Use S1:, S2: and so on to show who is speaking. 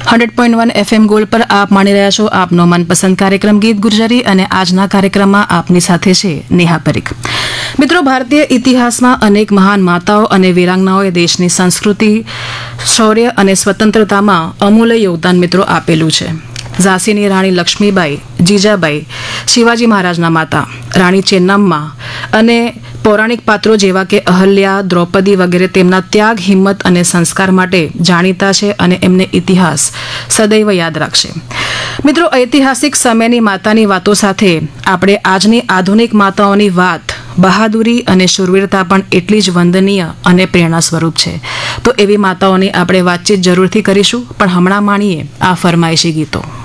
S1: 100.1 FM gold પર આપ માણી રહ્યા છો આપનો મનપસંદ કાર્યક્રમ ગીત ગુર્જરી અને આજના કાર્યક્રમમાં આપની સાથે છે નેહા પરીખ। મિત્રો, ભારતીય ઇતિહાસમાં અનેક મહાન માતાઓ અને વીરાંગનાઓએ દેશની સંસ્કૃતિ, શૌર્ય અને સ્વતંત્રતામાં અમૂલ્ય યોગદાન મિત્રો આપેલું છે। ઝાંસીની રાણી લક્ષ્મીબાઈ, જીજાબાઈ, શિવાજી મહારાજના માતા રાણી ચેન્નમ્મા અને પૌરાણિક પાત્રો જેવા કે અહલ્યા, દ્રૌપદી વગેરે તેમના ત્યાગ, હિંમત અને સંસ્કાર માટે જાણીતા છે અને એમને ઇતિહાસ સદૈવ યાદ રાખશે। મિત્રો, ઐતિહાસિક સમયની માતાની વાતો સાથે આપણે આજની આધુનિક માતાઓની વાત, બહાદુરી અને શૂરવીરતા પણ એટલી જ વંદનીય અને પ્રેરણા સ્વરૂપ છે। તો એવી માતાઓની આપણે વાતચીત જરૂરથી કરીશું, પણ હમણાં માણીએ આ ફરમાઈશી ગીતો।